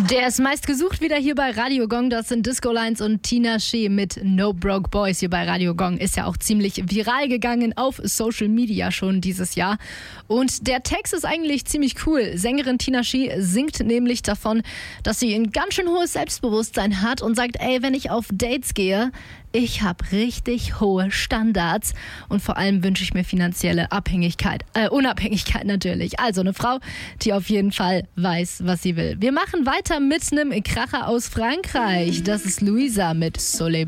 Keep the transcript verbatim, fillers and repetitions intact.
Der ist meist gesucht wieder hier bei Radio Gong. Das sind Disco Lines und Tinashe mit No Broke Boys hier bei Radio Gong. Ist ja auch ziemlich viral gegangen auf Social Media schon dieses Jahr. Und der Text ist eigentlich ziemlich cool. Sängerin Tinashe singt nämlich davon, dass sie ein ganz schön hohes Selbstbewusstsein hat und sagt, ey, wenn ich auf Dates gehe, ich habe richtig hohe Standards und vor allem wünsche ich mir finanzielle Abhängigkeit, äh, Unabhängigkeit natürlich. Also eine Frau, die auf jeden Fall weiß, was sie will. Wir machen weiter mit einem Kracher aus Frankreich. Das ist Luisa mit Soleil.